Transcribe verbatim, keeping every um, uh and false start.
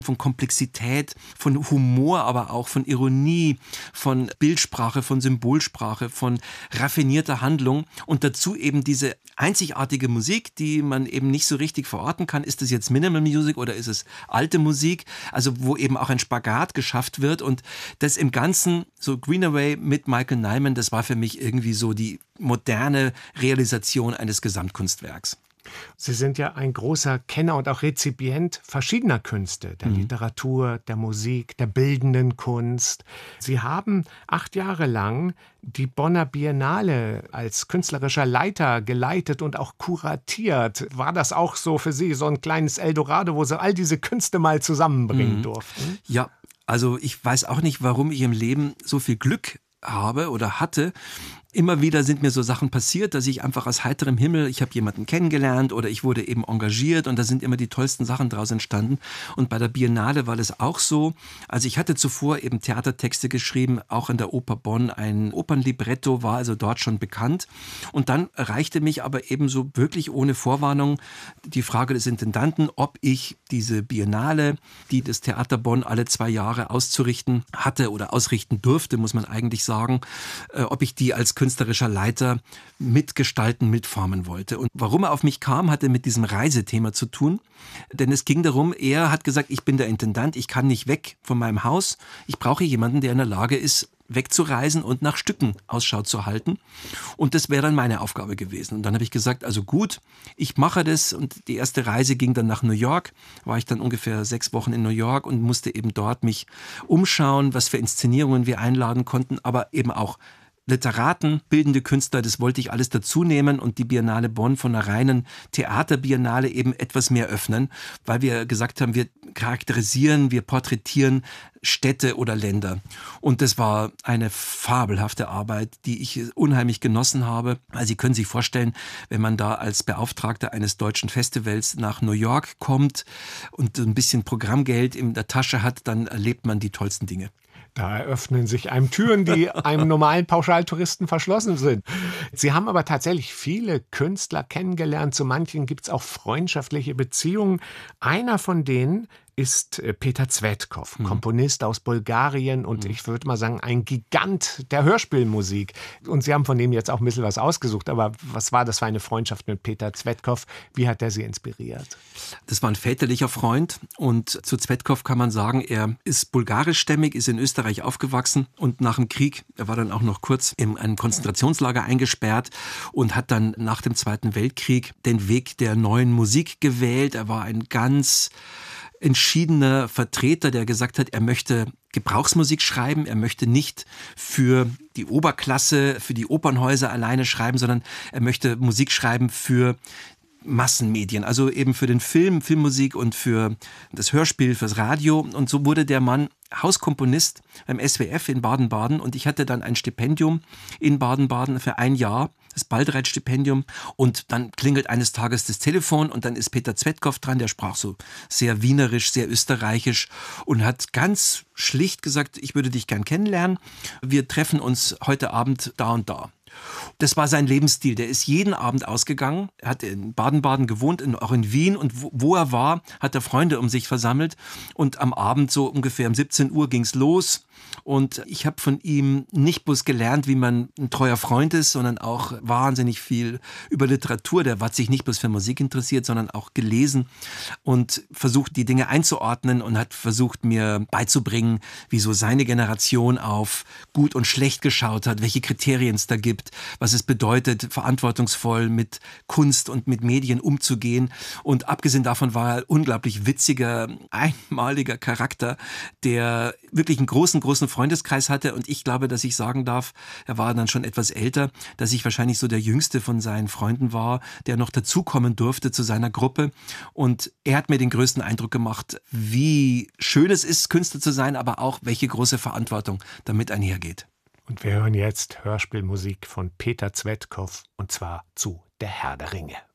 von Komplexität, von Humor, aber auch von Ironie, von Bildsprache, von Symbolsprache, von raffinierter Handlung und dazu eben diese einzigartige Musik, die man eben nicht so richtig verorten kann. Ist das jetzt Minimal Music oder ist es alte Musik? Also wo eben auch ein Spagat geschafft wird und das im Ganzen, so Greenaway mit Michael Nyman, das war für mich irgendwie so die moderne Realisation eines Gesamtkunstwerks. Sie sind ja ein großer Kenner und auch Rezipient verschiedener Künste, der mhm. Literatur, der Musik, der bildenden Kunst. Sie haben acht Jahre lang die Bonner Biennale als künstlerischer Leiter geleitet und auch kuratiert. War das auch so für Sie so ein kleines Eldorado, wo Sie all diese Künste mal zusammenbringen mhm. durften? Ja, also ich weiß auch nicht, warum ich im Leben so viel Glück habe oder hatte. Immer wieder sind mir so Sachen passiert, dass ich einfach aus heiterem Himmel, ich habe jemanden kennengelernt oder ich wurde eben engagiert und da sind immer die tollsten Sachen draus entstanden. Und bei der Biennale war das auch so. Also ich hatte zuvor eben Theatertexte geschrieben, auch in der Oper Bonn. Ein Opernlibretto war also dort schon bekannt. Und dann erreichte mich aber eben so wirklich ohne Vorwarnung die Frage des Intendanten, ob ich diese Biennale, die das Theater Bonn alle zwei Jahre auszurichten hatte oder ausrichten durfte, muss man eigentlich sagen, äh, ob ich die als künstlerischer Leiter mitgestalten, mitformen wollte. Und warum er auf mich kam, hatte mit diesem Reisethema zu tun. Denn es ging darum, er hat gesagt, ich bin der Intendant, ich kann nicht weg von meinem Haus. Ich brauche jemanden, der in der Lage ist, wegzureisen und nach Stücken Ausschau zu halten. Und das wäre dann meine Aufgabe gewesen. Und dann habe ich gesagt, also gut, ich mache das. Und die erste Reise ging dann nach New York. War ich dann ungefähr sechs Wochen in New York und musste eben dort mich umschauen, was für Inszenierungen wir einladen konnten, aber eben auch Literaten, bildende Künstler, das wollte ich alles dazu nehmen und die Biennale Bonn von einer reinen Theaterbiennale eben etwas mehr öffnen, weil wir gesagt haben, wir charakterisieren, wir porträtieren Städte oder Länder. Und das war eine fabelhafte Arbeit, die ich unheimlich genossen habe. Also Sie können sich vorstellen, wenn man da als Beauftragter eines deutschen Festivals nach New York kommt und ein bisschen Programmgeld in der Tasche hat, dann erlebt man die tollsten Dinge. Da eröffnen sich einem Türen, die einem normalen Pauschaltouristen verschlossen sind. Sie haben aber tatsächlich viele Künstler kennengelernt. Zu manchen gibt es auch freundschaftliche Beziehungen. Einer von denen ist Peter Cvetkov, mhm. Komponist aus Bulgarien und mhm. ich würde mal sagen, ein Gigant der Hörspielmusik. Und Sie haben von dem jetzt auch ein bisschen was ausgesucht, aber was war das für eine Freundschaft mit Peter Cvetkov? Wie hat er Sie inspiriert? Das war ein väterlicher Freund und zu Cvetkov kann man sagen, er ist bulgarischstämmig, ist in Österreich aufgewachsen und nach dem Krieg, er war dann auch noch kurz in einem Konzentrationslager eingesperrt und hat dann nach dem Zweiten Weltkrieg den Weg der neuen Musik gewählt. Er war ein ganz entschiedener Vertreter, der gesagt hat, er möchte Gebrauchsmusik schreiben, er möchte nicht für die Oberklasse, für die Opernhäuser alleine schreiben, sondern er möchte Musik schreiben für Massenmedien, also eben für den Film, Filmmusik und für das Hörspiel, fürs Radio. Und so wurde der Mann Hauskomponist beim S W F in Baden-Baden und ich hatte dann ein Stipendium in Baden-Baden für ein Jahr, das Baldrath-Stipendium, und dann klingelt eines Tages das Telefon und dann ist Peter Cvetkov dran, der sprach so sehr wienerisch, sehr österreichisch und hat ganz schlicht gesagt, ich würde dich gern kennenlernen, wir treffen uns heute Abend da und da. Das war sein Lebensstil. Der ist jeden Abend ausgegangen. Er hat in Baden-Baden gewohnt, in, auch in Wien. Und wo, wo er war, hat er Freunde um sich versammelt. Und am Abend, so ungefähr um siebzehn Uhr, ging's los. Und ich habe von ihm nicht bloß gelernt, wie man ein treuer Freund ist, sondern auch wahnsinnig viel über Literatur. Der hat sich nicht bloß für Musik interessiert, sondern auch gelesen und versucht, die Dinge einzuordnen und hat versucht, mir beizubringen, wie so seine Generation auf gut und schlecht geschaut hat, welche Kriterien es da gibt, was es bedeutet, verantwortungsvoll mit Kunst und mit Medien umzugehen. Und abgesehen davon war er unglaublich witziger, einmaliger Charakter, der wirklich einen großen, großen Freundeskreis hatte. Und ich glaube, dass ich sagen darf, er war dann schon etwas älter, dass ich wahrscheinlich so der Jüngste von seinen Freunden war, der noch dazukommen durfte zu seiner Gruppe. Und er hat mir den größten Eindruck gemacht, wie schön es ist, Künstler zu sein, aber auch welche große Verantwortung damit einhergeht. Und wir hören jetzt Hörspielmusik von Peter Cvetkov und zwar zu Der Herr der Ringe.